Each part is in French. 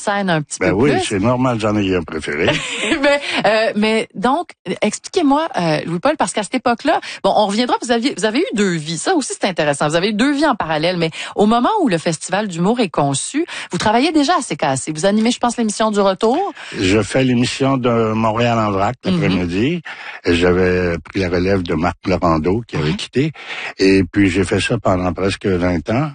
scène un petit peu oui, plus. c'est normal, j'en ai un préféré. mais donc, expliquez-moi, Louis-Paul, parce qu'à cette époque-là, bon, on reviendra, vous avez eu deux vies. Ça aussi, c'est intéressant. Vous avez eu deux vies en parallèle, mais au moment où le Festival d'humour est conçu, vous travaillez déjà à CKC. Vous animez, je pense, l'émission du retour. Je fais l'émission de Montréal en vrac l'après-midi. J'avais pris la relève de Marc Laurando qui avait quitté. Et puis, j'ai fait ça pendant presque 20 ans.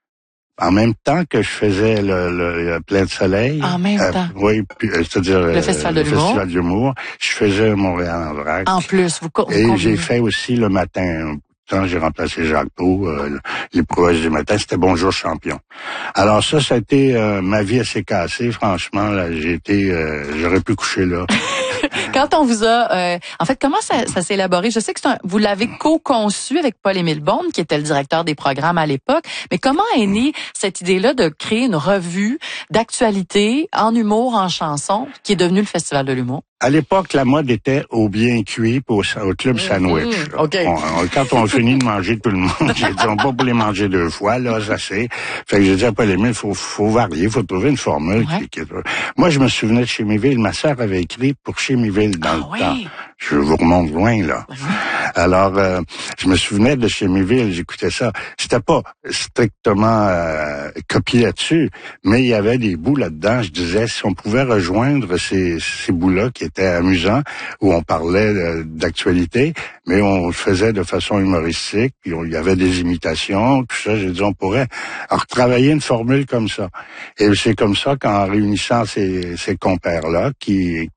En même temps que je faisais le Plein de soleil. En même temps. Oui, c'est-à-dire le Festival de l'humour. Festival d'humour. Je faisais Montréal en vrac. En plus, et j'ai fait aussi le matin. Quand j'ai remplacé Jacques Pau, les prouesses du matin, c'était Bonjour Champion. Alors ça a été ma vie assez cassée, franchement. Là, j'aurais pu coucher là. Quand on vous a... en fait, comment ça s'est élaboré? Je sais que vous l'avez co-conçu avec Paul-Émile Beaune, qui était le directeur des programmes à l'époque, mais comment est née cette idée-là de créer une revue d'actualité en humour, en chanson, qui est devenue le Festival de l'humour? À l'époque, la mode était au bien cuit au club sandwich. Okay. Quand on finit de manger tout le monde, j'ai dit, on va pas les manger deux fois, là, ça c'est. Fait que j'ai dit à Paul-Émile, faut varier, faut trouver une formule. Moi, je me souvenais de Chémiville. Ma sœur avait écrit pour Chémiville dans le temps. Je vous remonte loin, là. Alors, je me souvenais de Chémiville, j'écoutais ça. C'était pas strictement copié là-dessus, mais il y avait des bouts là-dedans. Je disais, si on pouvait rejoindre ces bouts-là qui étaient amusants, où on parlait d'actualité, mais on le faisait de façon humoristique, puis il y avait des imitations, tout ça. J'ai dit, on pourrait retravailler une formule comme ça. Et c'est comme ça qu'en réunissant ces compères-là, qui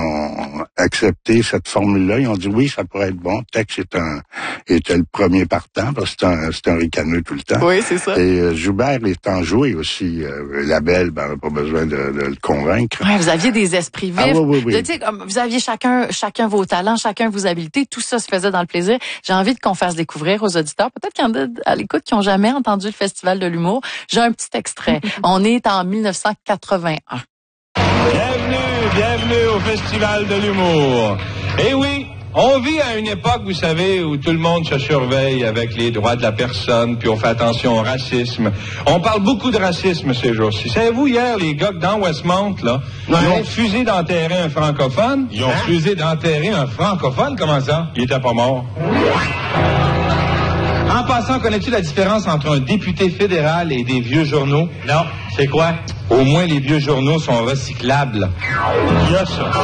ont accepté cette formule-là. Ils ont dit oui, ça pourrait être bon. Tex était le premier partant parce que c'est un ricaneux tout le temps. Oui, c'est ça. Et Joubert étant joué aussi. Labelle, on n'a pas besoin de le convaincre. Ouais, vous aviez des esprits vifs. Oui. Vous aviez chacun vos talents, chacun vos habiletés. Tout ça se faisait dans le plaisir. J'ai envie qu'on fasse découvrir aux auditeurs. Peut-être qu'il y en a à l'écoute qui n'ont jamais entendu le Festival de l'humour. J'ai un petit extrait. On est en 1981. Bienvenue au Festival de l'humour. Et oui, on vit à une époque, vous savez, où tout le monde se surveille avec les droits de la personne, puis on fait attention au racisme. On parle beaucoup de racisme ces jours-ci. Savez-vous, hier, les gars dans Westmount, là, ils ont refusé d'enterrer un francophone. Ils ont refusé d'enterrer un francophone? Comment ça? Il était pas mort. En passant, connais-tu la différence entre un député fédéral et des vieux journaux? Non. C'est quoi? Au moins, les vieux journaux sont recyclables. Il y a ça.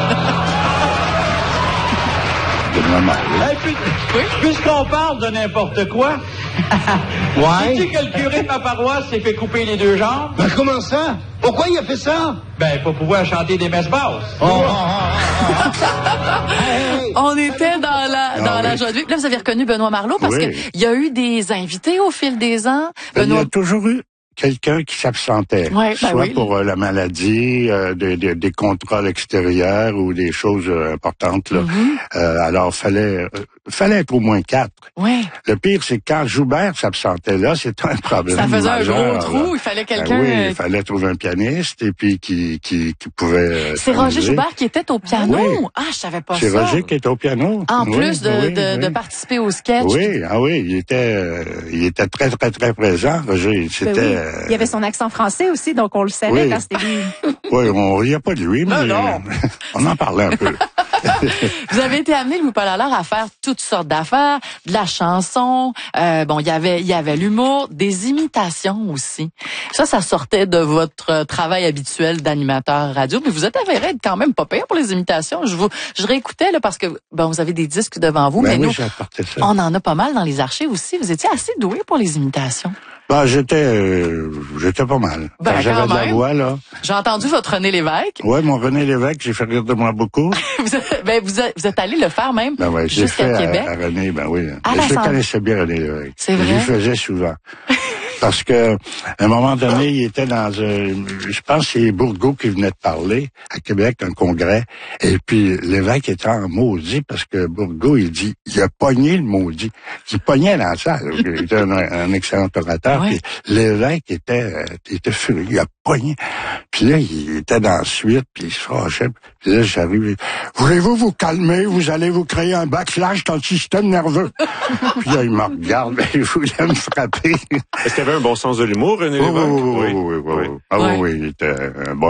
Puisqu'on parle de n'importe quoi, sais-tu que le curé de ma paroisse s'est fait couper les deux jambes? Ben comment ça? Pourquoi il a fait ça? Ben, pour pouvoir chanter des messes basses. On était dans la joie de vivre. Là, vous avez reconnu Benoît Marleau parce que il y a eu des invités au fil des ans. Il y a toujours eu quelqu'un qui s'absentait, soit pour la maladie, des contrôles extérieurs ou des choses importantes. Là. Alors, fallait être au moins 4. Oui. Le pire, c'est quand Joubert s'absentait là, c'était un problème. Ça faisait majeur, un gros trou, il fallait quelqu'un... oui, il fallait trouver un pianiste et puis qui pouvait... C'est Roger Joubert qui était au piano? Oui. Ah, je savais pas ça. C'est Roger qui était au piano. En plus de participer au sketch. Oui, il était très, très, très présent, Roger. C'était... Il y avait son accent français aussi, donc on le savait quand c'était lui. Oui, on riait pas de lui, mais on en parlait un peu. Vous avez été amené, Louis-Paul Allard, à faire toutes sortes d'affaires, de la chanson, il y avait l'humour, des imitations aussi. Ça sortait de votre travail habituel d'animateur radio, mais vous êtes avéré être quand même pas pire pour les imitations. Je réécoutais là parce que vous avez des disques devant vous, mais nous, on en a pas mal dans les archives aussi. Vous étiez assez doué pour les imitations. J'étais pas mal. J'avais de la voix, là. J'ai entendu votre René Lévesque. Ouais, mon René Lévesque, j'ai fait rire de moi beaucoup. vous êtes allé le faire même jusqu'à Québec. À René, je connaissais bien René Lévesque. C'est vrai? Je le faisais souvent. Parce que, à un moment donné, il était dans je pense que c'est Bourgault qui venait de parler à Québec, un congrès. Et puis, l'évêque était en maudit parce que Bourgault, il a pogné le maudit. Il pognait dans la salle. Il était un excellent orateur. Puis l'évêque était furieux. Il a pogné. Puis là, il était dans la suite, puis il se fâchait. Puis là, j'arrive. Voulez-vous vous calmer? Vous allez vous créer un backlash dans le système nerveux. Puis là, il me regarde, il voulait me frapper. Est-ce qu'il avait un bon sens de l'humour, René Lévesque? Oui, il était un bon